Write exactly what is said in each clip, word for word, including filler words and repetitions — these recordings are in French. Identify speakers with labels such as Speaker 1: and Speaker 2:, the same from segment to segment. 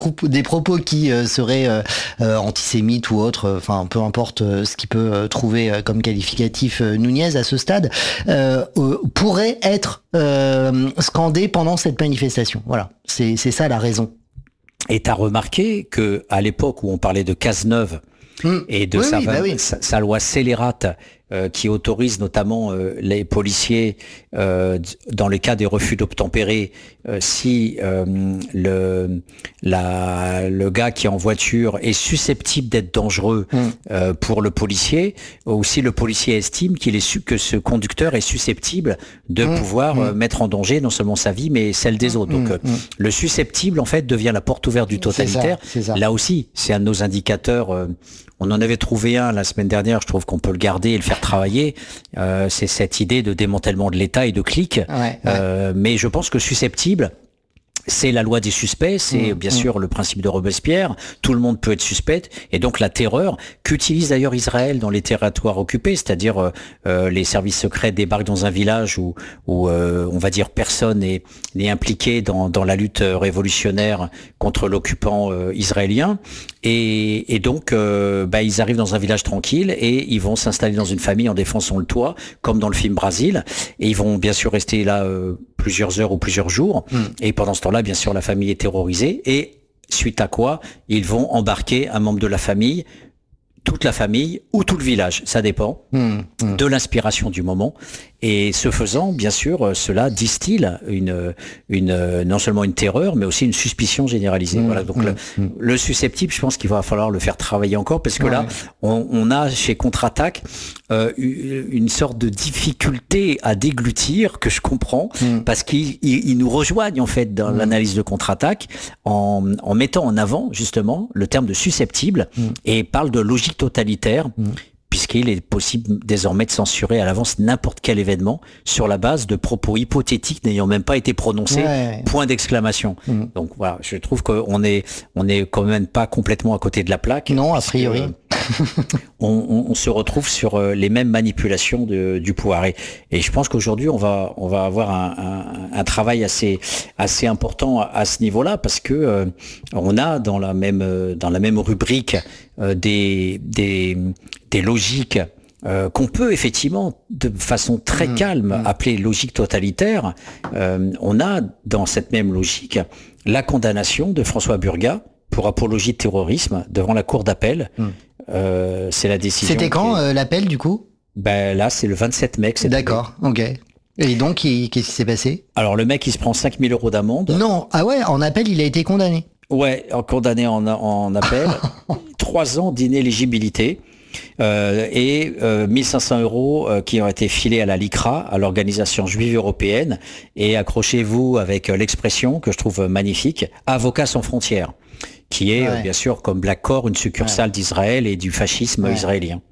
Speaker 1: des propos qui euh, seraient euh, euh, antisémites ou autres, enfin peu importe euh, ce qu'il peut euh, trouver euh, comme qualificatif euh, Nunez à ce stade, euh, euh, pourraient être euh, scandés pendant cette manifestation. Voilà, c'est c'est ça la raison.
Speaker 2: Et t'as remarqué que à l'époque où on parlait de Cazeneuve mmh. et de
Speaker 1: oui,
Speaker 2: sa,
Speaker 1: oui, bah oui.
Speaker 2: sa, sa loi scélérate euh, qui autorise notamment euh, les policiers euh, dans le cas des refus d'obtempérer, euh, si euh, le la le gars qui est en voiture est susceptible d'être dangereux mmh. euh, pour le policier, ou si le policier estime qu'il est su, que ce conducteur est susceptible de mmh. pouvoir mmh. euh, mettre en danger non seulement sa vie mais celle des autres. Donc mmh. euh, le susceptible en fait devient la porte ouverte du totalitaire.
Speaker 1: C'est ça, c'est ça.
Speaker 2: Là aussi, c'est un de nos indicateurs. Euh, on en avait trouvé un la semaine dernière. Je trouve qu'on peut le garder et le faire travailler. Euh, c'est cette idée de démantèlement de l'État et de clics.
Speaker 1: Ouais, ouais.
Speaker 2: Euh, mais je pense que susceptible, c'est la loi des suspects, c'est mmh, bien mmh. sûr le principe de Robespierre, tout le monde peut être suspect, et donc la terreur qu'utilise d'ailleurs Israël dans les territoires occupés, c'est-à-dire euh, les services secrets débarquent dans un village où, où euh, on va dire personne n'est, n'est impliqué dans, dans la lutte révolutionnaire contre l'occupant euh, israélien, et, et donc euh, bah, ils arrivent dans un village tranquille et ils vont s'installer dans une famille en défonçant le toit, comme dans le film Brasil, et ils vont bien sûr rester là euh, plusieurs heures ou plusieurs jours, mmh. et pendant ce temps-là, bien sûr, la famille est terrorisée, et suite à quoi, ils vont embarquer un membre de la famille, toute la famille ou tout le village, ça dépend mmh, mmh. de l'inspiration du moment. Et ce faisant, bien sûr, cela distille une, une, non seulement une terreur, mais aussi une suspicion généralisée. Mmh, voilà. Donc mmh, le, mmh. le susceptible, je pense qu'il va falloir le faire travailler encore, parce que ouais. là, on, on a chez Contre-Attaque euh, une sorte de difficulté à déglutir que je comprends, mmh. parce qu'ils ils, ils nous rejoignent en fait dans mmh. l'analyse de Contre-Attaque en, en mettant en avant justement le terme de susceptible mmh. et parlent de logique totalitaire. Mmh. puisqu'il est possible désormais de censurer à l'avance n'importe quel événement sur la base de propos hypothétiques n'ayant même pas été prononcés, ouais. point d'exclamation. Mmh. Donc voilà, je trouve qu'on est, on est quand même pas complètement à côté de la plaque.
Speaker 1: Non, a priori.
Speaker 2: on, on, on se retrouve sur les mêmes manipulations de, du pouvoir. Et, et je pense qu'aujourd'hui, on va, on va avoir un, un, un travail assez, assez important à, à ce niveau-là, parce que euh, on a dans la même, dans la même rubrique euh, des, des, des logiques euh, qu'on peut effectivement de façon très mmh, calme mmh. appeler logique totalitaire. Euh, on a dans cette même logique la condamnation de François Burga pour apologie de terrorisme devant la cour d'appel. Mmh. Euh, c'est la décision.
Speaker 1: C'était quand est... euh, l'appel du coup ?
Speaker 2: Ben là, c'est le vingt-sept mai. C'est
Speaker 1: D'accord, ok. Et donc, il... qu'est-ce qui s'est passé ?
Speaker 2: Alors le mec, il se prend cinq mille euros d'amende.
Speaker 1: Non, ah ouais, en appel, il a été condamné.
Speaker 2: Ouais, condamné en, en appel. Trois ans d'inéligibilité. Euh, et euh, mille cinq cents euros euh, qui ont été filés à la LICRA, à l'organisation juive européenne, et accrochez-vous avec euh, l'expression que je trouve magnifique, Avocats sans frontières, qui est ouais. euh, bien sûr comme Black Corps une succursale ouais. d'Israël et du fascisme ouais. israélien.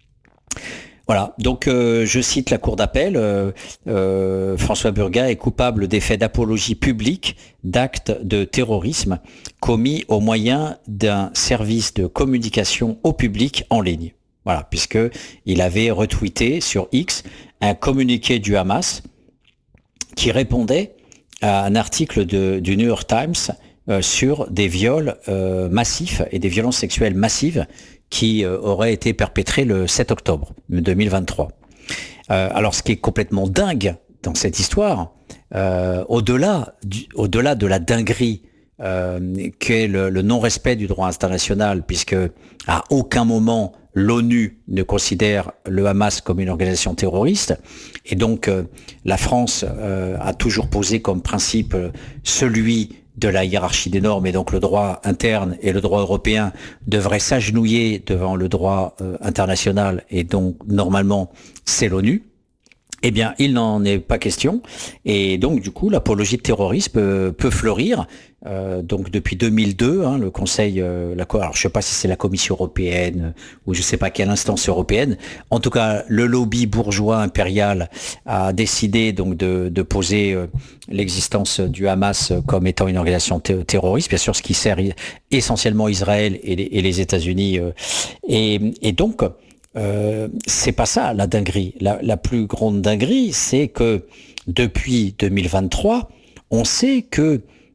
Speaker 2: Voilà, donc euh, je cite la cour d'appel, euh, euh, François Burga est coupable des faits d'apologie publique d'actes de terrorisme commis au moyen d'un service de communication au public en ligne. Voilà, puisque il avait retweeté sur X un communiqué du Hamas qui répondait à un article de, du New York Times euh, sur des viols euh, massifs et des violences sexuelles massives qui euh, aurait été perpétré le sept octobre deux mille vingt-trois. Euh, alors, ce qui est complètement dingue dans cette histoire, euh, au-delà, du, au-delà de la dinguerie euh, qu'est le, le non-respect du droit international, puisque à aucun moment l'ONU ne considère le Hamas comme une organisation terroriste, et donc euh, la France euh, a toujours posé comme principe euh, celui de la hiérarchie des normes, et donc le droit interne et le droit européen devraient s'agenouiller devant le droit euh, international, et donc normalement c'est l'ONU. Eh bien, il n'en est pas question, et donc du coup, l'apologie de terrorisme peut, peut fleurir. Euh, donc depuis deux mille deux, hein, le Conseil, euh, la, alors je sais pas si c'est la Commission européenne ou je sais pas quelle instance européenne. En tout cas, le lobby bourgeois impérial a décidé donc de, de poser euh, l'existence du Hamas comme étant une organisation t- terroriste, bien sûr, ce qui sert essentiellement Israël et les, et les États-Unis. Euh, et, et donc. Euh, c'est pas ça la dinguerie. La, la plus grande dinguerie, c'est que depuis deux mille vingt-trois, on sait que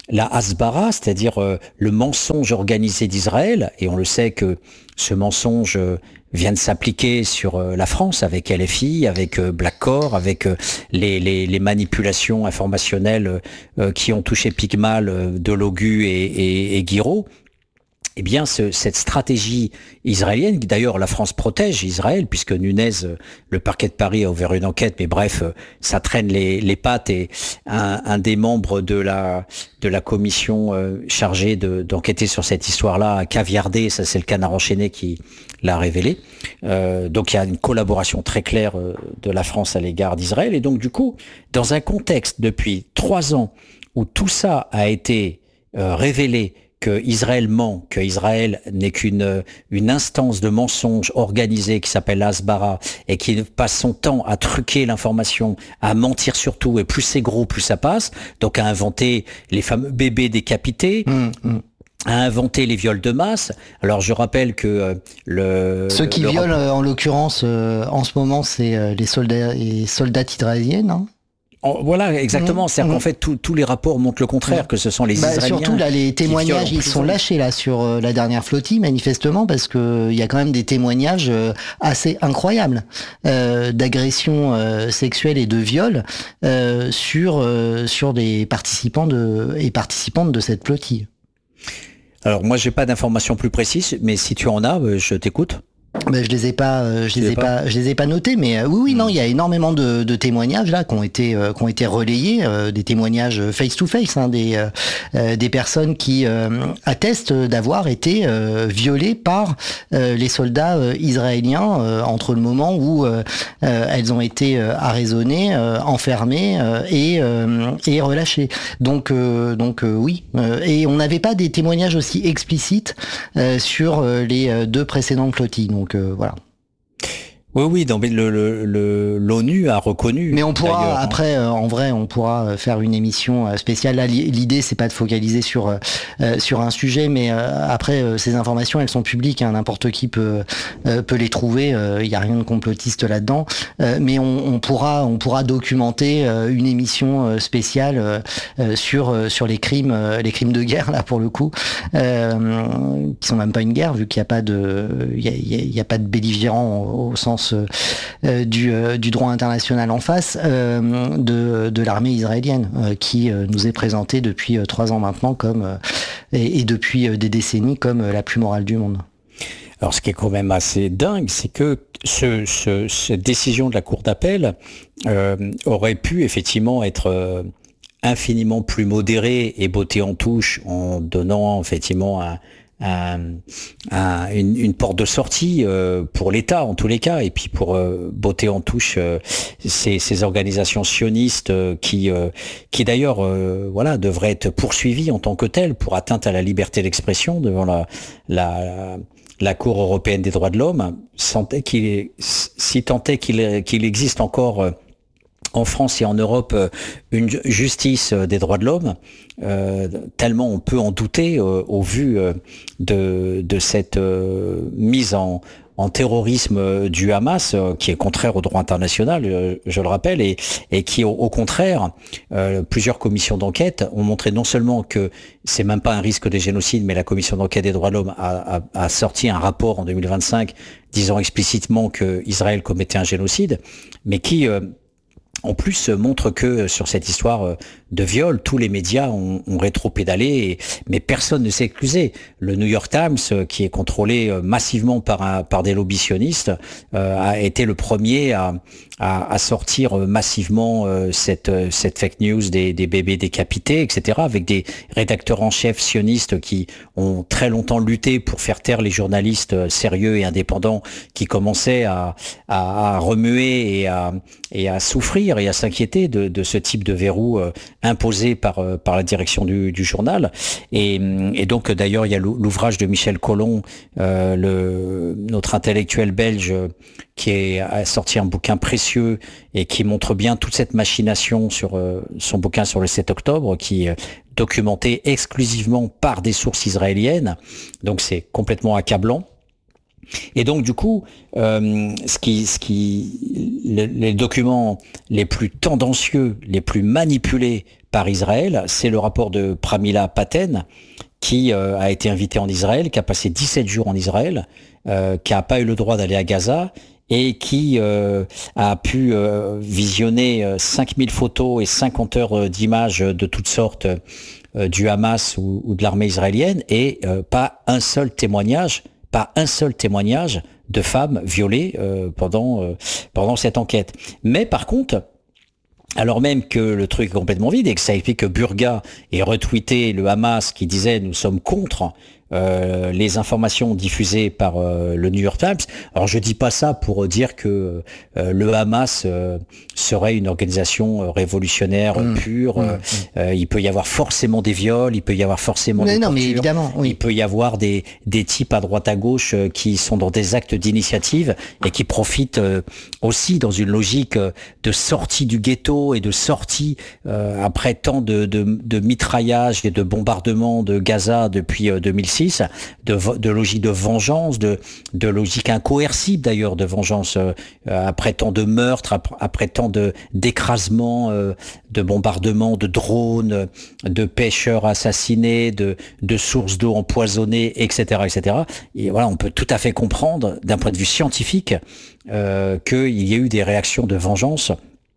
Speaker 2: la hasbara, c'est-à-dire euh, le mensonge organisé d'Israël, et on le sait que ce mensonge euh, vient de s'appliquer sur euh, la France avec L F I, avec euh, Black Core, avec euh, les, les, les manipulations informationnelles euh, qui ont touché Pygmal, euh, Delogu et, et, et Guiraud. Eh bien, ce, cette stratégie israélienne, d'ailleurs la France protège Israël, puisque Nunez, le parquet de Paris a ouvert une enquête, mais bref, ça traîne les, les pattes, et un, un des membres de la, de la commission euh, chargée de, d'enquêter sur cette histoire-là a caviardé, ça c'est le Canard enchaîné qui l'a révélé. Euh, donc il y a une collaboration très claire euh, de la France à l'égard d'Israël, et donc du coup, dans un contexte depuis trois ans où tout ça a été euh, révélé, que Israël ment, que Israël n'est qu'une une instance de mensonge organisée qui s'appelle Hasbara et qui passe son temps à truquer l'information, à mentir sur tout, et plus c'est gros, plus ça passe, donc à inventer les fameux bébés décapités, mmh, mmh. à inventer les viols de masse. Alors je rappelle que euh, le...
Speaker 1: Ceux qui
Speaker 2: le
Speaker 1: violent,
Speaker 2: rapport...
Speaker 1: euh, en l'occurrence, euh, en ce moment, c'est euh, les soldats les soldats israéliens, non ?
Speaker 2: Voilà, exactement. C'est-à-dire mmh. qu'en fait, tous les rapports montrent le contraire, que ce sont les
Speaker 1: bah,
Speaker 2: Israéliens.
Speaker 1: Surtout, là, les témoignages, ils sont lâchés là sur euh, la dernière flottille, manifestement, parce que il y a quand même des témoignages euh, assez incroyables euh, d'agressions euh, sexuelles et de viols euh, sur euh, sur des participants de et participantes de cette flottille.
Speaker 2: Alors moi, j'ai pas d'informations plus précises, mais si tu en as, je t'écoute.
Speaker 1: Ben, je les ai pas, euh, je les ai pas, pas, je les ai pas notés, mais euh, oui, oui, mmh. non, il y a énormément de, de témoignages là qui ont été, euh, qui ont été relayés, euh, des témoignages face to face, hein, des, euh, des personnes qui euh, attestent d'avoir été euh, violées par euh, les soldats euh, israéliens euh, entre le moment où euh, euh, elles ont été euh, arraisonnées, euh, enfermées euh, et euh, et relâchées. Donc, euh, donc euh, oui, euh, et on n'avait pas des témoignages aussi explicites euh, sur euh, les deux précédentes flottilles. Donc Donc euh, voilà.
Speaker 2: Oui, oui, donc le, le, le, l'ONU a reconnu.
Speaker 1: Mais on pourra après, euh, en vrai, on pourra faire une émission euh, spéciale. Là, l'idée, c'est pas de focaliser sur euh, sur un sujet, mais euh, après, euh, ces informations, elles sont publiques. Hein, n'importe qui peut euh, peut les trouver. Il euh, y a rien de complotiste là-dedans. Euh, mais on, on pourra on pourra documenter euh, une émission spéciale euh, sur euh, sur les crimes euh, les crimes de guerre là pour le coup, euh, qui sont même pas une guerre vu qu'il y a pas de il y a, il y a pas de belligérants au, au sens Euh, du, euh, du droit international en face euh, de, de l'armée israélienne euh, qui euh, nous est présentée depuis euh, trois ans maintenant comme euh, et, et depuis euh, des décennies comme euh, la plus morale du monde.
Speaker 2: Alors ce qui est quand même assez dingue, c'est que ce, ce, cette décision de la Cour d'appel euh, aurait pu effectivement être euh, infiniment plus modérée et bottée en touche en donnant effectivement un Un, un, une, une porte de sortie euh, pour l'État en tous les cas, et puis pour euh, botter en touche euh, ces, ces organisations sionistes euh, qui, euh, qui d'ailleurs euh, voilà, devraient être poursuivies en tant que telles pour atteinte à la liberté d'expression devant la, la, la Cour européenne des droits de l'homme, qu'il, si tant est qu'il, qu'il existe encore euh, en France et en Europe une justice des droits de l'homme, euh, tellement on peut en douter euh, au vu euh, de, de cette euh, mise en, en terrorisme du Hamas, euh, qui est contraire au droit international, euh, je le rappelle, et, et qui au, au contraire, euh, plusieurs commissions d'enquête ont montré non seulement que c'est même pas un risque de génocide, mais la commission d'enquête des droits de l'homme a, a, a sorti un rapport en deux mille vingt-cinq disant explicitement que Israël commettait un génocide, mais qui euh, en plus montre que sur cette histoire de viol, tous les médias ont, ont rétro-pédalé, mais personne ne s'est excusé. Le New York Times, qui est contrôlé massivement par, un, par des lobbies sionistes, euh, a été le premier à, à, à sortir massivement euh, cette, cette fake news des, des bébés décapités, et cetera, avec des rédacteurs en chef sionistes qui ont très longtemps lutté pour faire taire les journalistes sérieux et indépendants qui commençaient à, à, à remuer et à, et à souffrir et à s'inquiéter de, de ce type de verrou euh, imposé par, euh, par la direction du, du journal. Et, et donc, d'ailleurs, il y a l'ouvrage de Michel Collomb, euh, le, notre intellectuel belge, qui est, a sorti un bouquin précieux et qui montre bien toute cette machination sur euh, son bouquin sur le sept octobre, qui est documenté exclusivement par des sources israéliennes. Donc, c'est complètement accablant. Et donc du coup, euh, ce qui, ce qui, les, les documents les plus tendancieux, les plus manipulés par Israël, c'est le rapport de Pramila Patten, qui euh, a été invité en Israël, qui a passé dix-sept jours en Israël, euh, qui n'a pas eu le droit d'aller à Gaza, et qui euh, a pu euh, visionner euh, cinq mille photos et cinquante heures d'images de toutes sortes euh, du Hamas ou, ou de l'armée israélienne, et euh, pas un seul témoignage, pas un seul témoignage de femmes violées euh, pendant euh, pendant cette enquête. Mais par contre, alors même que le truc est complètement vide et que ça explique que Burga ait retweeté le Hamas qui disait « nous sommes contre » Euh, les informations diffusées par euh, le New York Times. Alors je dis pas ça pour dire que euh, le Hamas euh, serait une organisation euh, révolutionnaire mmh, pure. Mmh, euh, il peut y avoir forcément des viols, il peut y avoir forcément
Speaker 1: mais
Speaker 2: des
Speaker 1: non,
Speaker 2: tortures,
Speaker 1: mais évidemment, oui.
Speaker 2: Il peut y avoir des des types à droite à gauche euh, qui sont dans des actes d'initiative et qui profitent euh, aussi dans une logique euh, de sortie du ghetto et de sortie euh, après tant de, de de mitraillage et de bombardements de Gaza depuis euh, deux mille six. De, de logique de vengeance, de, de logique incoercible d'ailleurs de vengeance euh, après tant de meurtres, après, après tant de d'écrasements, euh, de bombardements, de drones, de pêcheurs assassinés, de, de sources d'eau empoisonnées, et cetera, et cetera. Et voilà, on peut tout à fait comprendre d'un point de vue scientifique euh, qu'il y a eu des réactions de vengeance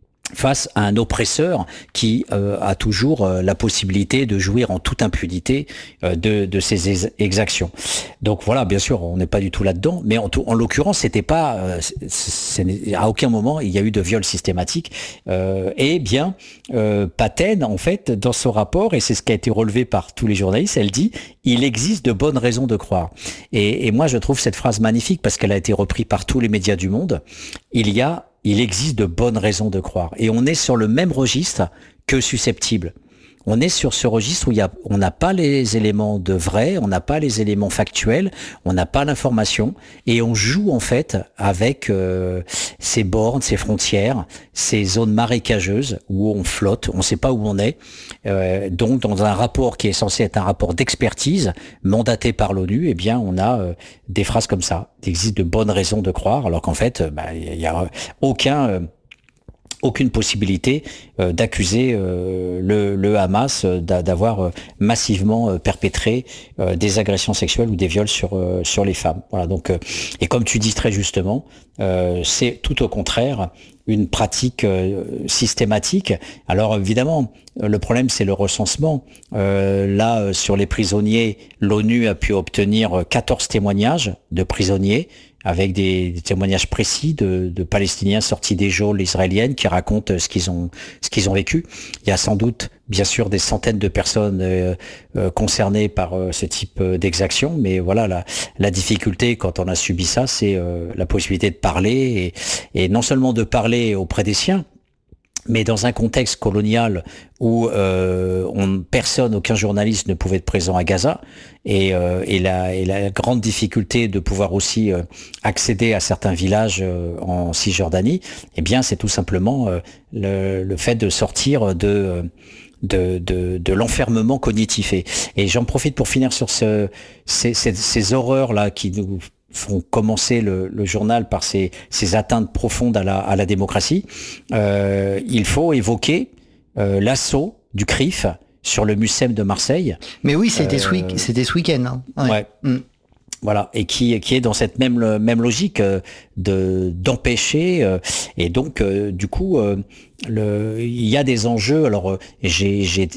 Speaker 2: face à un oppresseur qui euh, a toujours euh, la possibilité de jouir en toute impunité euh, de, de ses ex- exactions. Donc voilà, bien sûr, on n'est pas du tout là-dedans, mais en, tout, en l'occurrence, c'était pas, euh, c'est, c'est, à aucun moment il y a eu de viol systématique. Euh, et bien, euh, Patten, en fait, dans son rapport, et c'est ce qui a été relevé par tous les journalistes, elle dit « il existe de bonnes raisons de croire ». Et, et moi, je trouve cette phrase magnifique parce qu'elle a été reprise par tous les médias du monde. Il y a Il existe de bonnes raisons de croire. Et on est sur le même registre que susceptible. On est sur ce registre où il y a, on n'a pas les éléments de vrai, on n'a pas les éléments factuels, on n'a pas l'information, et on joue en fait avec euh, ces bornes, ces frontières, ces zones marécageuses où on flotte, on ne sait pas où on est. Euh, donc dans un rapport qui est censé être un rapport d'expertise mandaté par l'ONU, eh bien on a euh, des phrases comme ça. Il existe de bonnes raisons de croire, alors qu'en fait, bah, il y a aucun euh, aucune possibilité euh, d'accuser euh, le, le Hamas d'avoir euh, massivement euh, perpétré euh, des agressions sexuelles ou des viols sur euh, sur les femmes. Voilà. Donc euh, et comme tu dis très justement, euh, c'est tout au contraire une pratique euh, systématique. Alors évidemment, le problème c'est le recensement. Euh, là, euh, sur les prisonniers, l'ONU a pu obtenir quatorze témoignages de prisonniers, avec des, des témoignages précis de, de Palestiniens sortis des geôles israéliennes qui racontent ce qu'ils ont ce qu'ils ont vécu. Il y a sans doute, bien sûr, des centaines de personnes euh, euh, concernées par euh, ce type euh, d'exaction, mais voilà, la, la difficulté quand on a subi ça, c'est euh, la possibilité de parler, et, et non seulement de parler auprès des siens, mais dans un contexte colonial où euh, on, personne, aucun journaliste ne pouvait être présent à Gaza, et, euh, et, la, et la grande difficulté de pouvoir aussi euh, accéder à certains villages euh, en Cisjordanie, eh bien c'est tout simplement euh, le, le fait de sortir de de, de, de l'enfermement cognitif. Et, et j'en profite pour finir sur ce, ces, ces, ces horreurs là qui nous font commencer le, le journal par ces, ces atteintes profondes à la, à la démocratie. Euh, il faut évoquer euh, l'assaut du C R I F sur le Mucem de Marseille.
Speaker 1: Mais oui, c'était euh, ce, week- c'était ce week-end. Hein. Ouais.
Speaker 2: ouais.
Speaker 1: Mm.
Speaker 2: Voilà, et qui qui est dans cette même même logique euh, de d'empêcher euh, et donc euh, du coup euh, le il y a des enjeux. Alors euh, j'ai j'ai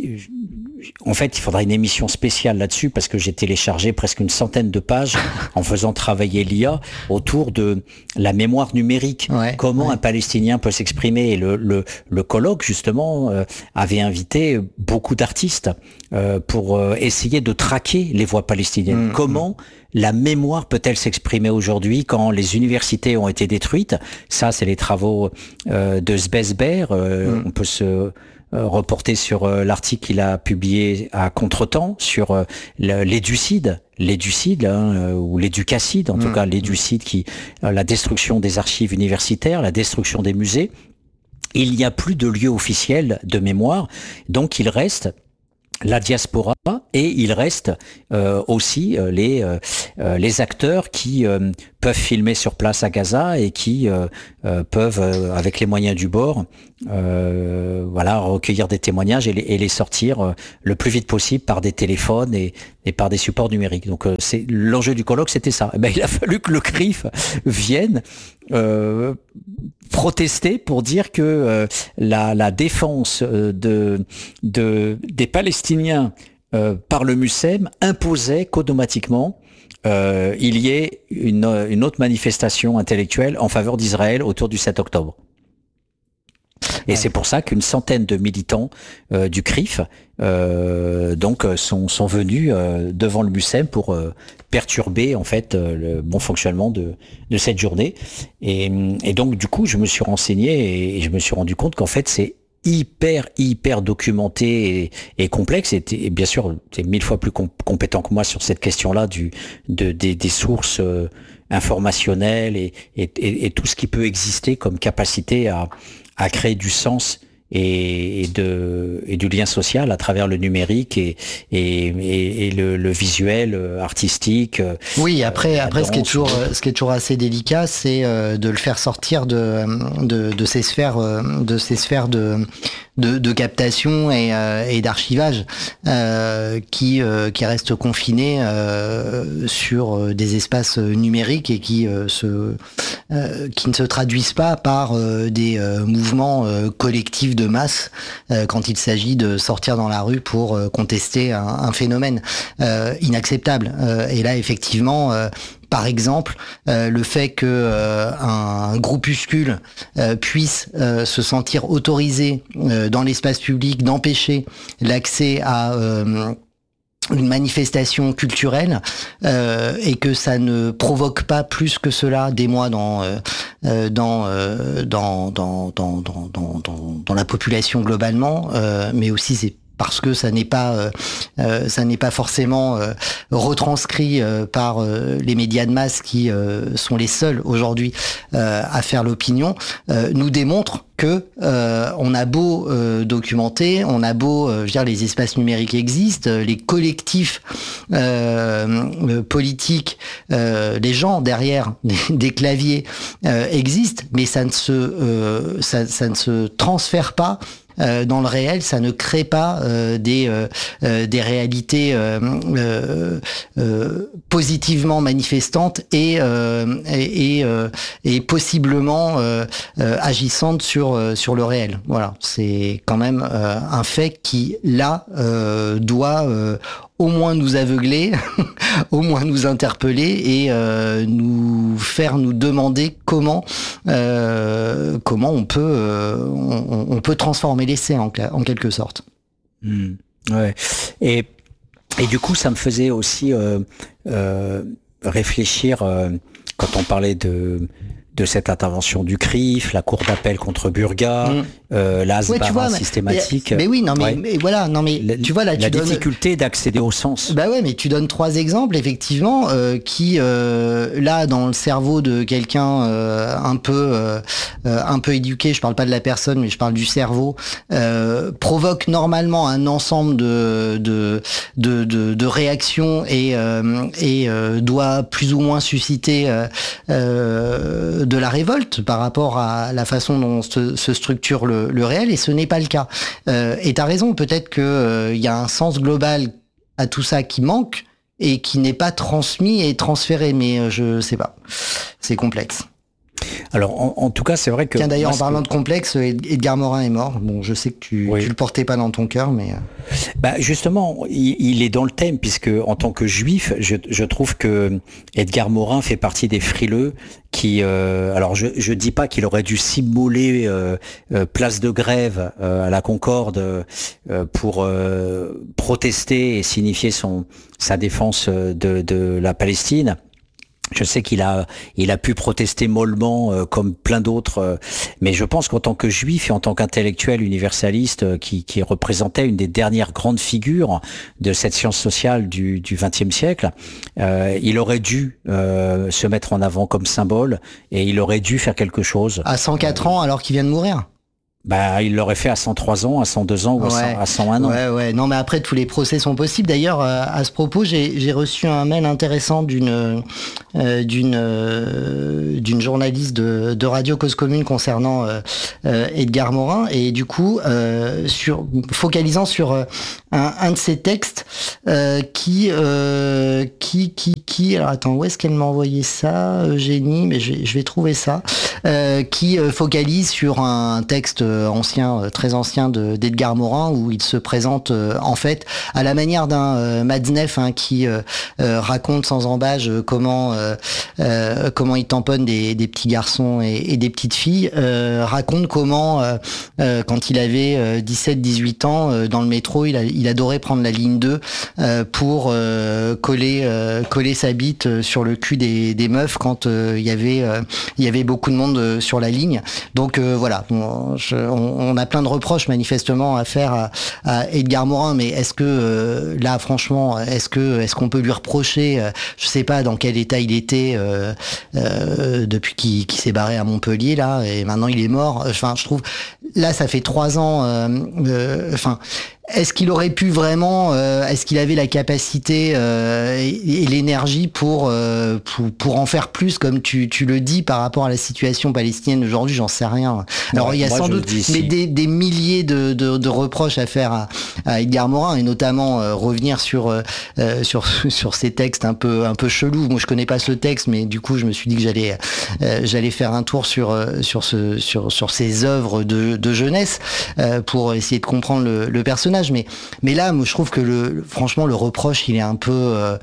Speaker 2: en fait, il faudra une émission spéciale là-dessus parce que j'ai téléchargé presque une centaine de pages en faisant travailler l'I A autour de la mémoire numérique.
Speaker 1: Ouais,
Speaker 2: Comment
Speaker 1: ouais.
Speaker 2: un Palestinien peut s'exprimer. Et le, le, le colloque, justement, euh, avait invité beaucoup d'artistes euh, pour euh, essayer de traquer les voix palestiniennes. Mmh, Comment mmh. la mémoire peut-elle s'exprimer aujourd'hui quand les universités ont été détruites? Ça, c'est les travaux euh, de Sbesber. Euh, mmh. On peut se... Euh, reporté sur euh, l'article qu'il a publié à Contretemps sur euh, l'éducide, l'éducide hein, euh, ou l'éducacide, en mmh. tout cas l'éducide, qui euh, la destruction des archives universitaires, la destruction des musées. Il n'y a plus de lieu officiel de mémoire, donc il reste la diaspora et il reste euh, aussi euh, les euh, les acteurs qui euh, peuvent filmer sur place à Gaza et qui euh, euh, peuvent, euh, avec les moyens du bord, euh, voilà, recueillir des témoignages et les, et les sortir euh, le plus vite possible par des téléphones et, et par des supports numériques. Donc euh, c'est l'enjeu du colloque, c'était ça. Eh ben, il a fallu que le C R I F vienne euh, protester pour dire que euh, la, la défense de, de des Palestiniens euh, par le MUSEM imposait qu'automatiquement Euh, il y ait une, une autre manifestation intellectuelle en faveur d'Israël autour du sept octobre. Et ouais. C'est pour ça qu'une centaine de militants euh, du C R I F euh, donc sont, sont venus euh, devant le MUSEM pour euh, perturber en fait euh, le bon fonctionnement de, de cette journée. Et, et donc du coup, je me suis renseigné et, et je me suis rendu compte qu'en fait c'est hyper hyper documenté et, et complexe et, et bien sûr t'es mille fois plus comp- compétent que moi sur cette question-là du de des, des sources euh, informationnelles et, et, et, et tout ce qui peut exister comme capacité à à créer du sens et, et de et du lien social à travers le numérique et et, et, et le, le visuel artistique.
Speaker 1: Oui, après euh, après ce qui est toujours ce qui est toujours assez délicat, c'est euh, de le faire sortir de de, de ces sphères de ces sphères de de, de captation et, euh, et d'archivage euh, qui euh, qui restent confinés euh, sur des espaces numériques et qui euh, se euh, qui ne se traduisent pas par euh, des euh, mouvements euh, collectifs de masse euh, quand il s'agit de sortir dans la rue pour euh, contester un, un phénomène euh, inacceptable. Euh, et là, effectivement, euh, par exemple, euh, le fait que euh, un groupuscule euh, puisse euh, se sentir autorisé euh, dans l'espace public d'empêcher l'accès à euh, une manifestation culturelle euh, et que ça ne provoque pas plus que cela d'émoi dans euh, dans, euh, dans dans dans dans dans dans dans la population globalement, euh, mais aussi c'est parce que ça n'est pas euh, euh, ça n'est pas forcément euh, retranscrit euh, par euh, les médias de masse qui euh, sont les seuls aujourd'hui euh, à faire l'opinion, euh, nous démontre que euh, on a beau euh, documenter, on a beau, euh, je veux dire, les espaces numériques existent, les collectifs euh, politiques, euh, les gens derrière des, des claviers euh, existent, mais ça ne se euh, ça, ça ne se transfère pas Euh, dans le réel, ça ne crée pas euh, des euh, euh, des réalités euh, euh, euh, positivement manifestantes et euh, et, et, euh, et possiblement euh, euh, agissantes sur euh, sur le réel. Voilà, c'est quand même euh, un fait qui là euh, doit euh, au moins nous aveugler, au moins nous interpeller et euh, nous faire nous demander comment euh, comment on peut euh, on, on peut transformer l'essai en, en quelque sorte.
Speaker 2: Mmh, ouais. Et et du coup, ça me faisait aussi euh, euh, réfléchir euh, quand on parlait de de cette intervention du C R I F, la cour d'appel contre Burga, mmh. euh, la hasbara ouais, systématique.
Speaker 1: Mais, mais oui, non, mais, ouais. mais voilà, non, mais
Speaker 2: la,
Speaker 1: tu vois là, tu
Speaker 2: la
Speaker 1: donnes...
Speaker 2: difficulté d'accéder au sens.
Speaker 1: Bah ouais, mais tu donnes trois exemples effectivement euh, qui euh, là dans le cerveau de quelqu'un euh, un peu euh, un peu éduqué, je parle pas de la personne, mais je parle du cerveau, euh, provoque normalement un ensemble de de de de, de réactions et euh, et euh, doit plus ou moins susciter euh, euh, de la révolte par rapport à la façon dont se, se structure le, le réel, et ce n'est pas le cas. Euh, et t'as raison, peut-être que euh, y a un sens global à tout ça qui manque et qui n'est pas transmis et transféré, mais euh, je sais pas. C'est complexe.
Speaker 2: Alors, en, en tout cas, c'est vrai que...
Speaker 1: Tiens, d'ailleurs, en parlant que... de complexe, Edgar Morin est mort. Bon, je sais que tu, oui. tu le portais pas dans ton cœur, mais...
Speaker 2: Bah, justement, il, il est dans le thème, puisque en tant que juif, je, je trouve que Edgar Morin fait partie des frileux qui... Euh, alors, je je dis pas qu'il aurait dû s'immoler euh, euh, place de grève euh, à la Concorde euh, pour euh, protester et signifier son sa défense de, de la Palestine. Je sais qu'il a, il a pu protester mollement euh, comme plein d'autres, euh, mais je pense qu'en tant que juif et en tant qu'intellectuel universaliste euh, qui, qui représentait une des dernières grandes figures de cette science sociale du du vingtième siècle, euh, il aurait dû euh, se mettre en avant comme symbole et il aurait dû faire quelque chose.
Speaker 1: À cent quatre ans, alors qu'il vient de mourir.
Speaker 2: Bah, il l'aurait fait à cent trois ans, à cent deux ans ou
Speaker 1: Ouais.
Speaker 2: à, cent, à cent un ans.
Speaker 1: Ouais, ouais. Non, mais après, tous les procès sont possibles. D'ailleurs, euh, à ce propos, j'ai, j'ai reçu un mail intéressant d'une euh, d'une euh, d'une journaliste de, de Radio Cause Commune concernant euh, euh, Edgar Morin, et du coup, euh, sur focalisant sur euh, un, un de ses textes euh, qui euh, qui qui qui. Alors attends, où est-ce qu'elle m'a envoyé ça, Eugénie? Mais je vais, je vais trouver ça. Euh, qui euh, focalise sur un texte ancien, très ancien de, d'Edgar Morin, où il se présente euh, en fait à la manière d'un euh, Matzneff, hein, qui euh, euh, raconte sans embâche euh, comment euh, euh, comment il tamponne des, des petits garçons et, et des petites filles, euh, raconte comment euh, euh, quand il avait euh, dix-sept dix-huit ans, euh, dans le métro, il, a, il adorait prendre la ligne deux euh, pour euh, coller euh, coller sa bite sur le cul des, des meufs quand euh, il y avait euh, il y avait beaucoup de monde euh, sur la ligne. Donc euh, voilà, on, je, on, on a plein de reproches manifestement à faire à, à Edgar Morin, mais est-ce que euh, là, franchement, est-ce que est-ce qu'on peut lui reprocher, euh, je sais pas dans quel état il était euh, euh, depuis qu'il, qu'il s'est barré à Montpellier là, et maintenant il est mort. Enfin, je trouve là, ça fait trois ans. Euh, euh, enfin. Est-ce qu'il aurait pu vraiment, euh, est-ce qu'il avait la capacité euh, et, et l'énergie pour, euh, pour pour en faire plus, comme tu, tu le dis, par rapport à la situation palestinienne aujourd'hui? J'en sais rien. Alors ouais, il y a sans doute mais des, des milliers de, de, de reproches à faire à, à Edgar Morin, et notamment euh, revenir sur euh, sur sur ces textes un peu un peu chelous. Moi, je connais pas ce texte, mais du coup, je me suis dit que j'allais euh, j'allais faire un tour sur sur ce sur sur ces œuvres de, de jeunesse euh, pour essayer de comprendre le, le personnage. Mais, mais là, moi, je trouve que le, franchement, le reproche, il est un peu, euh,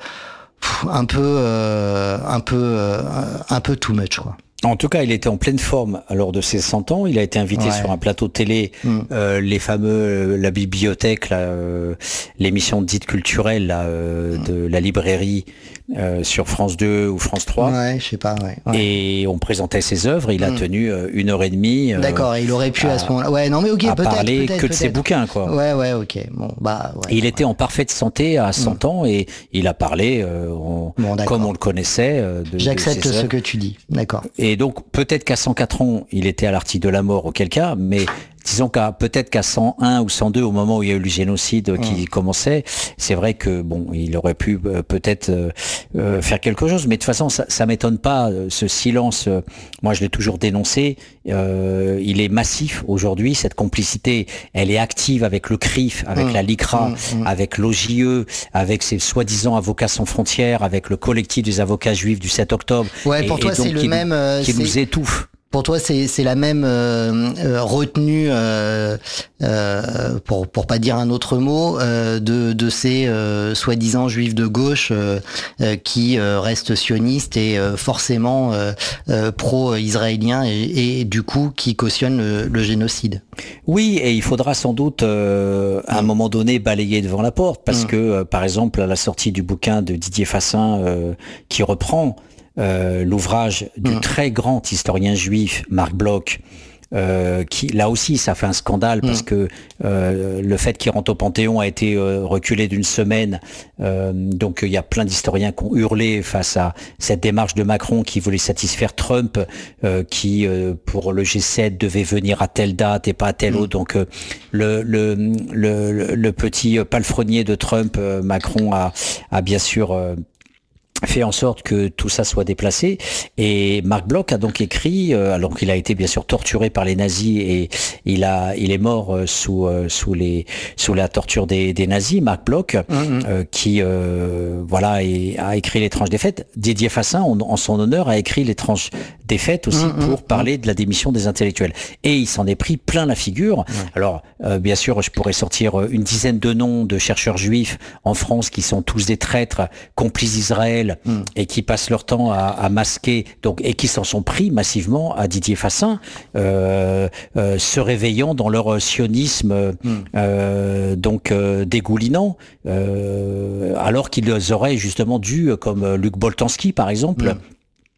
Speaker 1: un peu, euh, un peu, euh, un peu too much, quoi.
Speaker 2: En tout cas, il était en pleine forme lors de ses cent ans. Il a été invité ouais. sur un plateau télé, mm. euh, les fameux, euh, la bibliothèque, là, euh, l'émission dite culturelle là, euh, mm. de la librairie euh, sur France deux ou France trois.
Speaker 1: Ouais, je sais pas. Ouais, ouais.
Speaker 2: Et on présentait ses œuvres. Il a mm. tenu euh, une heure et demie. Euh,
Speaker 1: D'accord. Et il aurait pu à, à ce moment-là. Ouais, non mais ok,
Speaker 2: à
Speaker 1: peut-être.
Speaker 2: parler
Speaker 1: peut-être,
Speaker 2: que
Speaker 1: peut-être.
Speaker 2: de ses bouquins, quoi.
Speaker 1: Ouais, ouais, ok. Bon, bah. Ouais,
Speaker 2: il
Speaker 1: ouais.
Speaker 2: était en parfaite santé à cent mm. ans et il a parlé euh, on, bon, comme on le connaissait. Euh, de,
Speaker 1: J'accepte
Speaker 2: de
Speaker 1: ce que tu dis. D'accord.
Speaker 2: Et donc peut-être qu'à cent quatre ans, il était à l'article de la mort, auquel cas, mais disons qu'à peut-être qu'à cent un ou cent deux, au moment où il y a eu le génocide qui mmh. commençait, c'est vrai que bon, il aurait pu euh, peut-être euh, faire quelque chose, mais de toute façon, ça, ça m'étonne pas, ce silence. Euh, moi, je l'ai toujours dénoncé. Euh, il est massif aujourd'hui. Cette complicité, elle est active avec le C R I F, avec mmh. la LICRA, mmh. avec l'O J E, avec ses soi-disant avocats sans frontières, avec le collectif des avocats juifs du sept octobre.
Speaker 1: Ouais, pour
Speaker 2: et,
Speaker 1: toi,
Speaker 2: et donc,
Speaker 1: c'est le
Speaker 2: qui,
Speaker 1: même. Euh,
Speaker 2: qui
Speaker 1: c'est...
Speaker 2: nous étouffe.
Speaker 1: Pour toi, c'est c'est la même euh, euh, retenue, euh, euh, pour pour pas dire un autre mot, euh, de de ces euh, soi-disant juifs de gauche euh, euh, qui euh, restent sionistes et euh, forcément euh, euh, pro-israéliens et, et du coup qui cautionnent le, le génocide.
Speaker 2: Oui, et il faudra sans doute euh, à un mmh. moment donné balayer devant la porte parce mmh. que euh, par exemple à la sortie du bouquin de Didier Fassin euh, qui reprend Euh, l'ouvrage du mmh. très grand historien juif Marc Bloch, euh, qui là aussi ça fait un scandale mmh. parce que euh, le fait qu'il rentre au Panthéon a été euh, reculé d'une semaine, euh, donc il y a plein d'historiens qui ont hurlé face à cette démarche de Macron qui voulait satisfaire Trump, euh, qui euh, pour le G sept devait venir à telle date et pas à telle mmh. autre, donc euh, le, le, le, le petit palefrenier de Trump, euh, Macron a, a bien sûr euh, fait en sorte que tout ça soit déplacé. Et Marc Bloch a donc écrit, euh, alors qu'il a été bien sûr torturé par les nazis et il a, il est mort euh, sous euh, sous les sous la torture des, des nazis. Marc Bloch, mm-hmm. euh, qui euh, voilà et, a écrit L'étrange défaite. Didier Fassin, en, en son honneur, a écrit L'étrange défaite aussi mm-hmm. pour parler de la démission des intellectuels. Et il s'en est pris plein la figure. Mm-hmm. Alors euh, bien sûr, je pourrais sortir une dizaine de noms de chercheurs juifs en France qui sont tous des traîtres, complices d'Israël. Mmh. Et qui passent leur temps à, à masquer, donc et qui s'en sont pris massivement à Didier Fassin, euh, euh, se réveillant dans leur sionisme mmh. euh, donc euh, dégoulinant, euh, alors qu'ils auraient justement dû, comme Luc Boltanski par exemple. Mmh.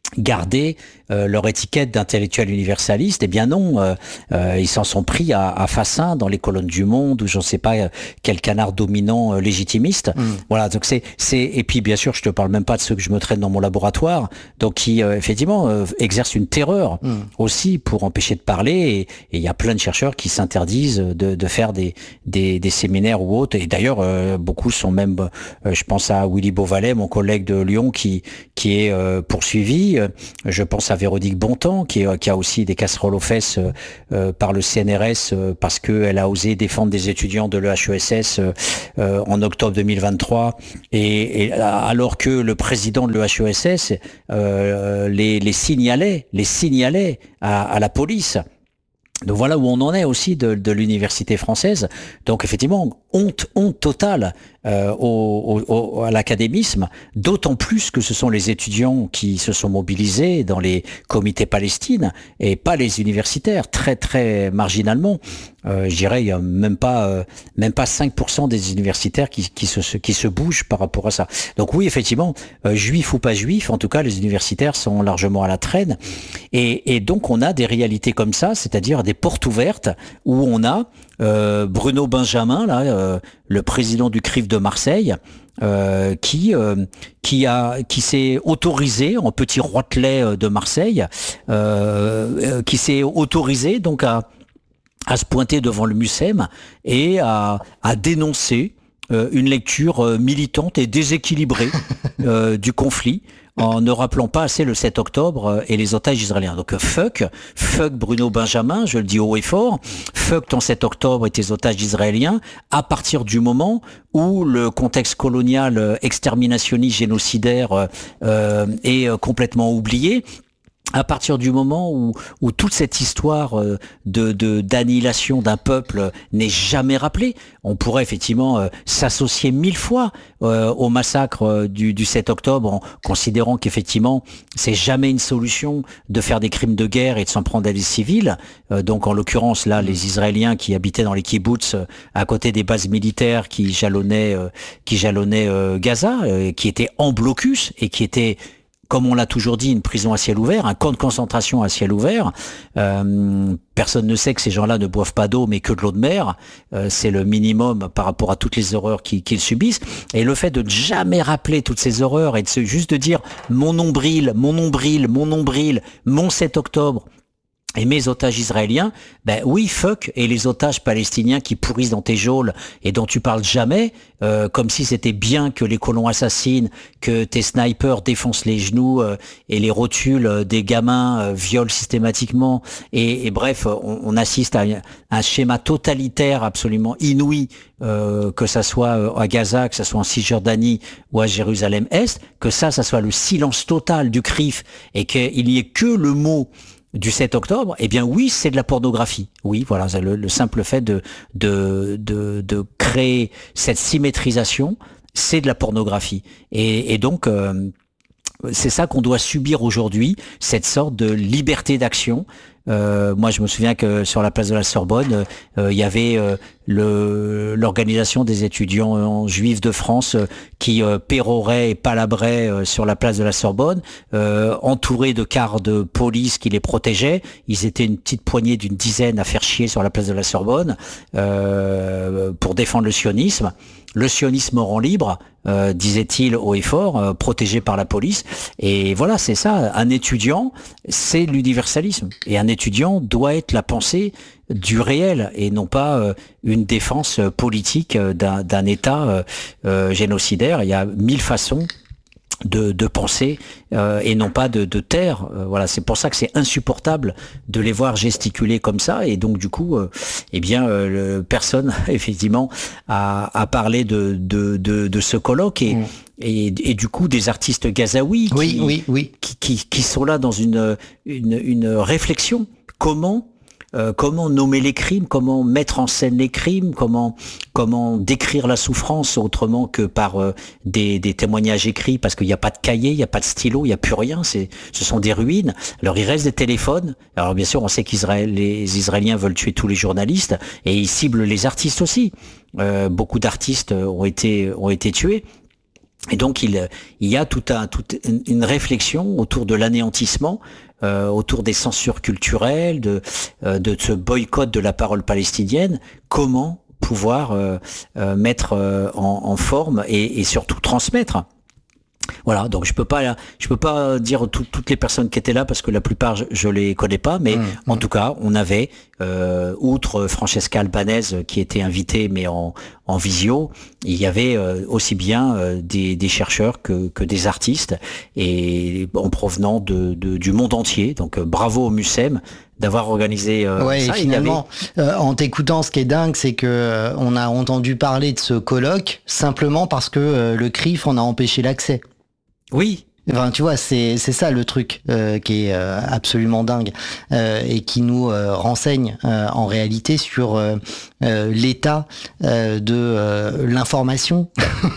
Speaker 2: garder euh, leur étiquette d'intellectuel universaliste. Eh bien non, euh, euh, ils s'en sont pris à, à Fassin dans les colonnes du Monde ou je ne sais pas euh, quel canard dominant euh, légitimiste. Mmh. Voilà, donc c'est c'est et puis bien sûr je te parle même pas de ceux que je me traîne dans mon laboratoire, donc qui euh, effectivement euh, exercent une terreur mmh. aussi pour empêcher de parler. Et il y a plein de chercheurs qui s'interdisent de, de faire des, des des séminaires ou autres. Et d'ailleurs euh, beaucoup sont même, euh, je pense à Willy Beauvalet, mon collègue de Lyon, qui qui est euh, poursuivi. Je pense à Véronique Bontemps, qui, est, qui a aussi des casseroles aux fesses euh, par le C N R S euh, parce qu'elle a osé défendre des étudiants de l'E H E S S euh, euh, en octobre deux mille vingt-trois. Et, et alors que le président de l'E H E S S euh, les, les signalait, les signalait à, à la police. Donc voilà où on en est aussi de, de l'université française. Donc effectivement, honte, honte totale euh, au, au, à l'académisme, d'autant plus que ce sont les étudiants qui se sont mobilisés dans les comités Palestine et pas les universitaires, très très marginalement. Euh, je dirais il y a même pas euh, même pas cinq pour cent des universitaires qui, qui se qui se bougent par rapport à ça. Donc oui, effectivement, euh, juifs ou pas juifs, en tout cas les universitaires sont largement à la traîne. Et, et donc on a des réalités comme ça, c'est-à-dire des portes ouvertes où on a euh, Bruno Benjamin, là, euh, le président du C R I F de Marseille, euh, qui euh, qui a qui s'est autorisé en petit roitelet de Marseille, euh, qui s'est autorisé donc à à se pointer devant le MUSEM et à, à dénoncer euh, une lecture euh, militante et déséquilibrée euh, du conflit, en ne rappelant pas assez le sept octobre euh, et les otages israéliens. Donc euh, fuck, fuck Bruno Benjamin, je le dis haut et fort, fuck ton sept octobre et tes otages israéliens, à partir du moment où le contexte colonial, euh, exterminationniste, génocidaire euh, euh, est euh, complètement oublié. À partir du moment où, où toute cette histoire de, de d'annihilation d'un peuple n'est jamais rappelée, on pourrait effectivement euh, s'associer mille fois euh, au massacre euh, du, du sept octobre, en considérant qu'effectivement c'est jamais une solution de faire des crimes de guerre et de s'en prendre à des civils. Euh, donc en l'occurrence là, les Israéliens qui habitaient dans les kibboutz euh, à côté des bases militaires qui jalonnaient, euh, qui jalonnaient euh, Gaza, euh, qui étaient en blocus et qui étaient, comme on l'a toujours dit, une prison à ciel ouvert, un camp de concentration à ciel ouvert. Euh, personne ne sait que ces gens-là ne boivent pas d'eau, mais que de l'eau de mer. Euh, c'est le minimum par rapport à toutes les horreurs qu'ils, qu'ils subissent. Et le fait de ne jamais rappeler toutes ces horreurs et de se, juste de dire mon nombril, mon nombril, mon nombril, mon sept octobre, et mes otages israéliens, ben oui, fuck, et les otages palestiniens qui pourrissent dans tes geôles et dont tu parles jamais, euh, comme si c'était bien que les colons assassinent, que tes snipers défoncent les genoux euh, et les rotules euh, des gamins euh, violent systématiquement, et, et bref, on, on assiste à un, un schéma totalitaire absolument inouï, euh, que ça soit à Gaza, que ça soit en Cisjordanie ou à Jérusalem-Est, que ça, ça soit le silence total du C R I F et qu'il n'y ait que le mot du sept octobre, eh bien oui, c'est de la pornographie. Oui, voilà, le, le simple fait de, de de de créer cette symétrisation, c'est de la pornographie. Et, et donc euh, c'est ça qu'on doit subir aujourd'hui, cette sorte de liberté d'action. Euh, moi, je me souviens que sur la place de la Sorbonne, euh, il y avait euh, le, l'organisation des étudiants juifs de France euh, qui euh, péroraient et palabraient euh, sur la place de la Sorbonne, euh, entourés de quarts de police qui les protégeaient. Ils étaient une petite poignée d'une dizaine à faire chier sur la place de la Sorbonne euh, pour défendre le sionisme. Le sionisme rend libre, euh, disait-il haut et fort, euh, protégé par la police. Et voilà, c'est ça. Un étudiant, c'est l'universalisme. Et un étudiant doit être la pensée du réel et non pas euh, une défense politique d'un, d'un État euh, euh, génocidaire. Il y a mille façons de, de penser euh, et non pas de, de taire. Euh, voilà, c'est pour ça que c'est insupportable de les voir gesticuler comme ça. Et donc du coup, euh, eh bien, euh, le, personne effectivement a, a parlé de, de, de, de ce colloque et, mmh. et, et du coup des artistes gazaouis
Speaker 1: oui,
Speaker 2: qui,
Speaker 1: oui, oui.
Speaker 2: Qui, qui, qui sont là dans une, une, une réflexion. Comment Euh, comment nommer les crimes, comment mettre en scène les crimes, comment comment décrire la souffrance autrement que par euh, des, des témoignages écrits, parce qu'il n'y a pas de cahier, il n'y a pas de stylo, il n'y a plus rien, c'est, ce sont des ruines. Alors il reste des téléphones. Alors bien sûr, on sait que les Israéliens veulent tuer tous les journalistes et ils ciblent les artistes aussi. Euh, beaucoup d'artistes ont été ont été tués. Et donc il, il y a tout un, toute une réflexion autour de l'anéantissement, euh, autour des censures culturelles, de, euh, de ce boycott de la parole palestinienne. Comment pouvoir euh, euh, mettre euh, en, en forme et, et surtout transmettre. Voilà, donc je peux pas, je peux pas dire tout, toutes les personnes qui étaient là parce que la plupart je, je les connais pas, mais mmh, en mmh. tout cas on avait, euh, outre Francesca Albanese qui était invitée mais en, en visio, il y avait euh, aussi bien euh, des, des chercheurs que, que des artistes et en provenant de, de, du monde entier. Donc euh, bravo au MUSEM d'avoir organisé euh,
Speaker 1: ouais,
Speaker 2: ça.
Speaker 1: Et finalement, avait... euh, en t'écoutant, ce qui est dingue, c'est que euh, on a entendu parler de ce colloque simplement parce que euh, le C R I F en a empêché l'accès.
Speaker 2: Oui.
Speaker 1: Enfin, tu vois, c'est c'est ça le truc euh, qui est euh, absolument dingue euh, et qui nous euh, renseigne euh, en réalité sur euh, euh, l'état euh, de euh, l'information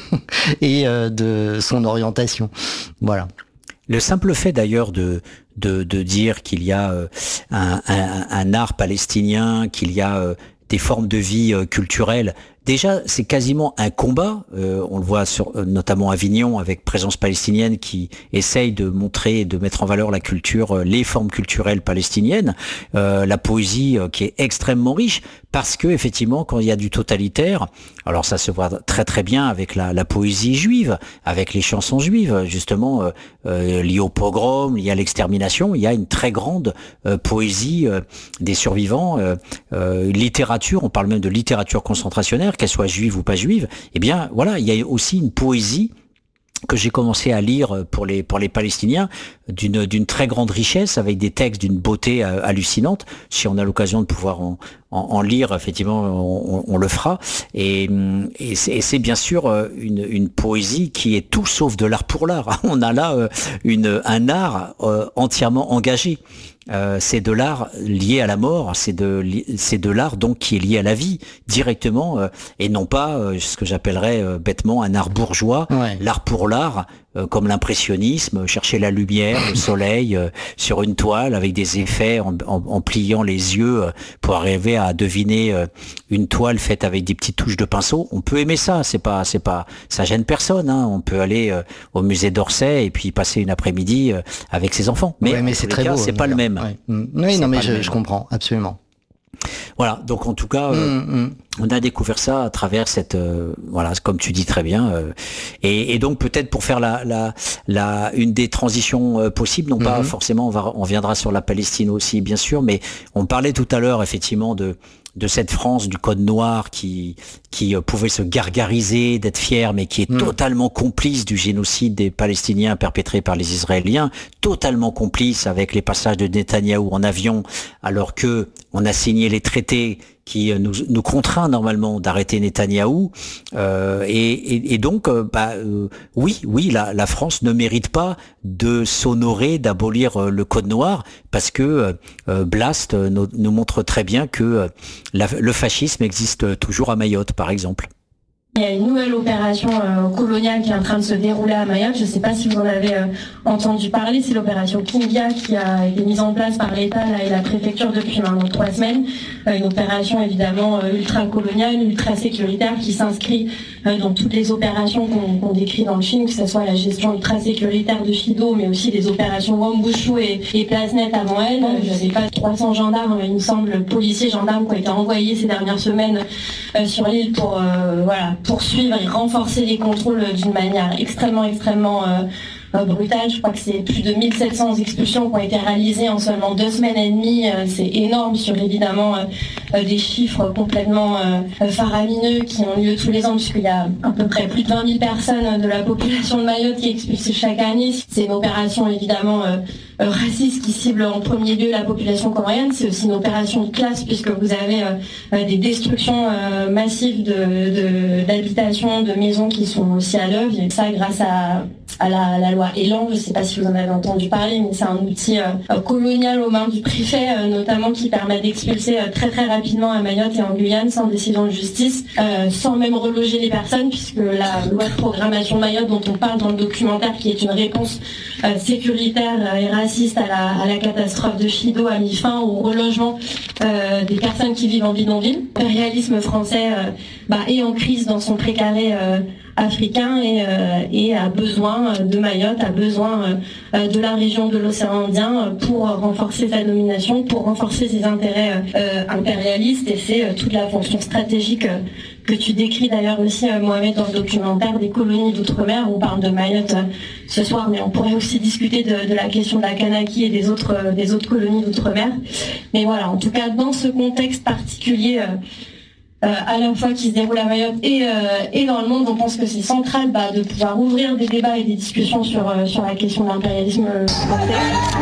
Speaker 1: et euh, de son orientation. Voilà.
Speaker 2: Le simple fait d'ailleurs de de, de dire qu'il y a euh, un, un, un art palestinien, qu'il y a euh, des formes de vie euh, culturelles. Déjà, c'est quasiment un combat. Euh, on le voit sur, euh, notamment à Avignon avec Présence palestinienne qui essaye de montrer et de mettre en valeur la culture, euh, les formes culturelles palestiniennes, euh, la poésie euh, qui est extrêmement riche parce que effectivement, quand il y a du totalitaire, alors ça se voit très très bien avec la, la poésie juive, avec les chansons juives, justement euh, euh, liées au pogrom, liées à l'extermination. Il y a une très grande euh, poésie euh, des survivants, euh, euh, littérature. On parle même de littérature concentrationnaire, qu'elle soit juive ou pas juive. Eh bien, voilà, il y a aussi une poésie que j'ai commencé à lire pour les pour les Palestiniens d'une d'une très grande richesse avec des textes d'une beauté euh, hallucinante. Si on a l'occasion de pouvoir en en, en lire, effectivement, on, on le fera. Et et c'est, et c'est bien sûr une une poésie qui est tout sauf de l'art pour l'art. On a là une un art euh, entièrement engagé. Euh, c'est de l'art lié à la mort, c'est de c'est de l'art donc qui est lié à la vie directement euh, et non pas euh, ce que j'appellerais euh, bêtement un art bourgeois, ouais. L'art pour l'art euh, comme l'impressionnisme, chercher la lumière, le soleil euh, sur une toile avec des effets en, en, en pliant les yeux euh, pour arriver à deviner euh, une toile faite avec des petites touches de pinceau. On peut aimer ça, c'est pas c'est pas ça gêne personne. Hein. On peut aller euh, au musée d'Orsay et puis passer une après-midi euh, avec ses enfants. Mais,
Speaker 1: ouais, mais c'est très
Speaker 2: cas,
Speaker 1: beau.
Speaker 2: C'est pas le même.
Speaker 1: Ouais. Oui, non, mais je, je comprends absolument.
Speaker 2: Voilà, donc en tout cas, euh, mmh, mmh. on a découvert ça à travers cette, euh, voilà, comme tu dis très bien, euh, et, et donc peut-être pour faire la, la, la, une des transitions euh, possibles, non mmh. pas forcément, on va, on viendra sur la Palestine aussi, bien sûr, mais on parlait tout à l'heure effectivement de de cette France du Code Noir qui qui euh, pouvait se gargariser d'être fière, mais qui est mmh. totalement complice du génocide des Palestiniens perpétré par les Israéliens, totalement complice avec les passages de Netanyahou en avion, alors que on a signé les traités qui nous, nous contraint normalement d'arrêter Netanyahou, euh, et, et, et donc, euh, bah, euh, oui, oui, la, la France ne mérite pas de s'honorer d'abolir euh, le Code Noir, parce que euh, Blast euh, nous, nous montre très bien que euh, la, le fascisme existe toujours à Mayotte, par exemple.
Speaker 3: Il y a une nouvelle opération euh, coloniale qui est en train de se dérouler à Mayotte. Je ne sais pas si vous en avez euh, entendu parler. C'est l'opération Kingia qui a été mise en place par l'État là, et la préfecture depuis maintenant trois semaines. Euh, une opération évidemment euh, ultra-coloniale, ultra-sécuritaire qui s'inscrit euh, dans toutes les opérations qu'on, qu'on décrit dans le film, que ce soit la gestion ultra-sécuritaire de Fido, mais aussi des opérations Wambushu et, et Plasnet avant elle. Euh, je ne sais pas, trois cents gendarmes, il me semble, policiers, gendarmes qui ont été envoyés ces dernières semaines euh, sur l'île pour... Euh, voilà, poursuivre et renforcer les contrôles d'une manière extrêmement, extrêmement euh, euh, brutale. Je crois que c'est plus de mille sept cents expulsions qui ont été réalisées en seulement deux semaines et demie. Euh, c'est énorme sur évidemment euh, euh, des chiffres complètement euh, faramineux qui ont lieu tous les ans, puisqu'il y a à peu près plus de vingt mille personnes de la population de Mayotte qui est expulsée chaque année. C'est une opération évidemment euh, euh, raciste qui cible en premier lieu la population comorienne. C'est aussi une opération de classe, puisque vous avez euh, euh, des destructions euh, massives de, de, d'habitations, de maisons qui sont aussi à l'œuvre. Et ça grâce à, à la, la loi Elan. Je ne sais pas si vous en avez entendu parler, mais c'est un outil euh, colonial aux mains du préfet, euh, notamment qui permet d'expulser euh, très très rapidement à Mayotte et en Guyane sans décision de justice, euh, sans même reloger les personnes, puisque la loi de programmation Mayotte dont on parle dans le documentaire, qui est une réponse euh, sécuritaire euh, et raciste à la, à la catastrophe de Fido, a mis fin au relogement euh, des personnes qui vivent en bidonville. L'impérialisme français euh, bah, est en crise dans son précaré euh, africain et, euh, et a besoin de Mayotte, a besoin euh, de la région de l'océan Indien pour renforcer sa domination, pour renforcer ses intérêts euh, impérialistes, et c'est euh, toute la fonction stratégique euh, que tu décris d'ailleurs aussi, euh, Mohamed, dans le documentaire des colonies d'outre-mer. On parle de Mayotte euh, ce soir, mais on pourrait aussi discuter de, de la question de la Kanaki et des autres, euh, des autres colonies d'outre-mer. Mais voilà, en tout cas, dans ce contexte particulier, euh, Euh, à la fois qui se déroule à Mayotte et, euh, et dans le monde, on pense que c'est central bah, de pouvoir ouvrir des débats et des discussions sur, euh, sur la question de l'impérialisme français.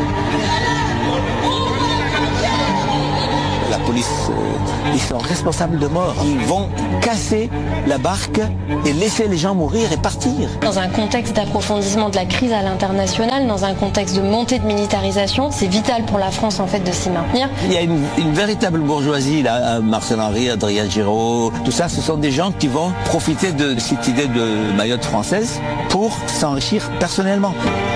Speaker 4: La police, euh, ils sont responsables de mort. Ils vont casser la barque et laisser les gens mourir et partir.
Speaker 5: Dans un contexte d'approfondissement de la crise à l'international, dans un contexte de montée de militarisation, c'est vital pour la France en fait de s'y maintenir.
Speaker 4: Il y a une, une véritable bourgeoisie là, Marcel Henry, Adrien Giraud, tout ça, ce sont des gens qui vont profiter de cette idée de Mayotte française pour s'enrichir personnellement.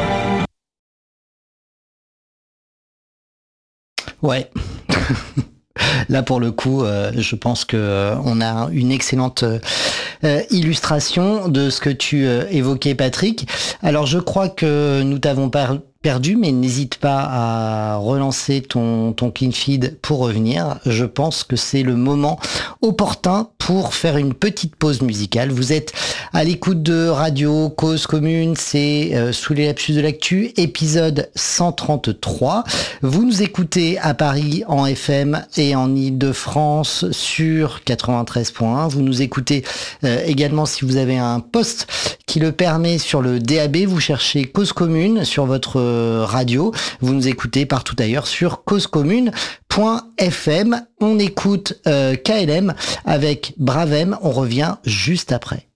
Speaker 1: Ouais. Là, pour le coup, euh, je pense que euh, on a une excellente euh, illustration de ce que tu euh, évoquais, Patrick. Alors, je crois que nous t'avons par- perdu, mais n'hésite pas à relancer ton, ton clean feed pour revenir. Je pense que c'est le moment opportun pour faire une petite pause musicale. Vous êtes à l'écoute de Radio Cause Commune, c'est euh, Sous les lapsus de l'actu, épisode cent trente-trois. Vous nous écoutez à Paris en F M et en Ile-de-France sur quatre-vingt-treize point un. Vous nous écoutez euh, également si vous avez un poste qui le permet sur le D A B. Vous cherchez Cause Commune sur votre euh, radio. Vous nous écoutez partout ailleurs sur cause commune point f m. On écoute euh, K L M avec Bravem. On revient juste après.